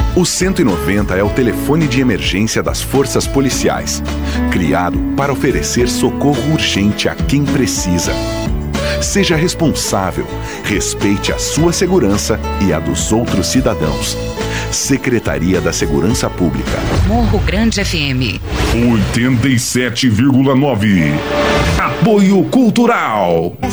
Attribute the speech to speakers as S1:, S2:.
S1: O 190 é o telefone de emergência das forças policiais, criado para oferecer socorro urgente a quem precisa. Seja responsável, respeite a sua segurança e a dos outros cidadãos. Secretaria da Segurança Pública.
S2: Morro Grande FM
S3: 87,9. Apoio Cultural.